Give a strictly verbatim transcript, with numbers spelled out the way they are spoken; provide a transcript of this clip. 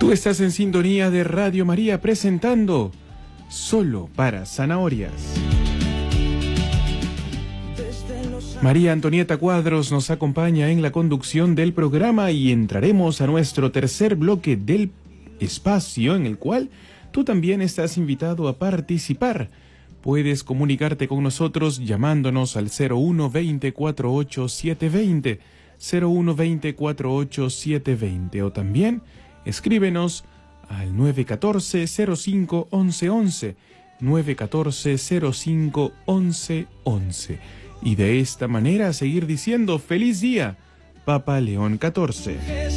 Tú estás en sintonía de Radio María presentando Solo para Zanahorias. María Antonieta Cuadros nos acompaña en la conducción del programa y entraremos a nuestro tercer bloque del espacio en el cual tú también estás invitado a participar. Puedes comunicarte con nosotros llamándonos al cero uno veinte, cuarenta y ocho, setecientos veinte, cero uno veinte, cuarenta y ocho, setecientos veinte o también escríbenos al nueve uno cuatro, cero cinco, once once, nueve uno cuatro, cero cinco, once once. Y de esta manera seguir diciendo feliz día, Papa León catorce.